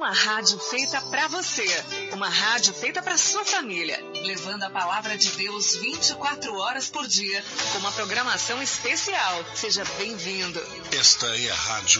uma rádio feita para você. Uma rádio feita para sua família. Levando a palavra de Deus 24 horas por dia. Com uma programação especial. Seja bem-vindo. Esta é a Rádio